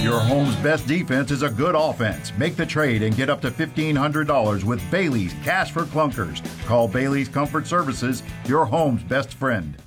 Your home's best defense is a good offense. Make the trade and get up to $1,500 with Bailey's Cash for Clunkers. Call Bailey's Comfort Services, your home's best friend.